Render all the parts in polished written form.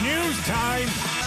News time.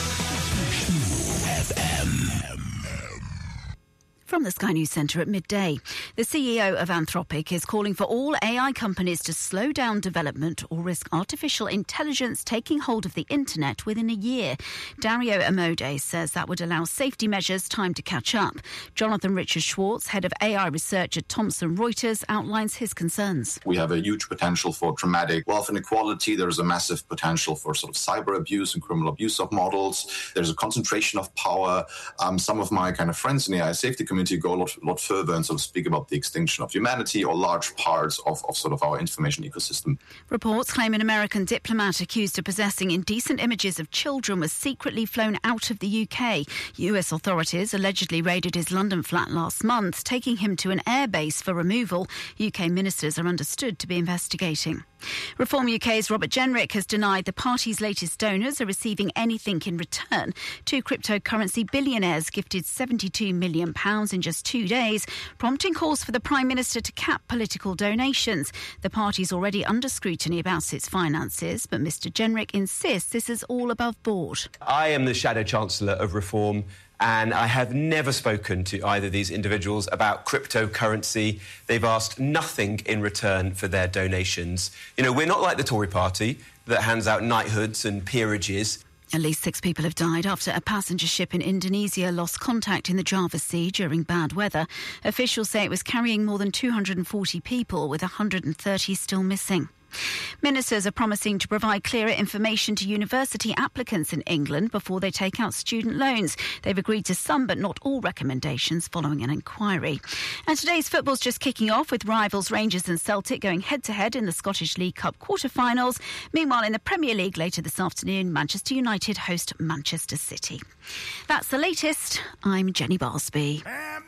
From the Sky News Centre at midday, the CEO of Anthropic is calling for all AI companies to slow down development or risk artificial intelligence taking hold of the internet within a year. Dario Amodei says that would allow safety measures time to catch up. Jonathan Richard-Schwartz, head of AI research at Thomson Reuters, outlines his concerns. We have a huge potential for dramatic wealth inequality. There's a massive potential for sort of cyber abuse and criminal abuse of models. There's a concentration of power. Some of my kind of friends in the AI safety community go a lot further and sort of speak about the extinction of humanity or large parts of sort of our information ecosystem. Reports claim an American diplomat accused of possessing indecent images of children was secretly flown out of the UK. US authorities allegedly raided his London flat last month, taking him to an airbase for removal. UK ministers are understood to be investigating. Reform UK's Robert Jenrick has denied the party's latest donors are receiving anything in return. Two cryptocurrency billionaires gifted £72 million in just 2 days, prompting calls for the Prime Minister to cap political donations. The party's already under scrutiny about its finances, but Mr Jenrick insists this is all above board. I am the Shadow Chancellor of Reform, and I have never spoken to either of these individuals about cryptocurrency. They've asked nothing in return for their donations. You know, we're not like the Tory party that hands out knighthoods and peerages. At least 6 people have died after a passenger ship in Indonesia lost contact in the Java Sea during bad weather. Officials say it was carrying more than 240 people, with 130 still missing. Ministers are promising to provide clearer information to university applicants in England before they take out student loans. They've agreed to some but not all recommendations following an inquiry. And today's football's just kicking off with rivals Rangers and Celtic going head-to-head in the Scottish League Cup quarter-finals. Meanwhile, in the Premier League later this afternoon, Manchester United host Manchester City. That's the latest. I'm Jenny Barsby.